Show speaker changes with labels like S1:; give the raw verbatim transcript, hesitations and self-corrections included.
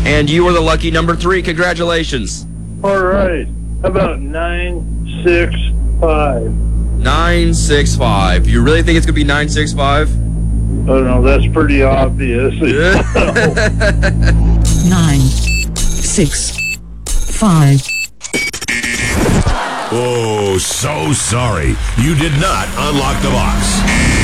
S1: And you are the lucky number three. Congratulations.
S2: All right. How about nine six five?
S1: nine six five. You really think it's going to be nine six five?
S2: Oh, no, that's pretty obvious.
S3: Nine, six, five.
S4: Oh, so sorry. You did not unlock the box.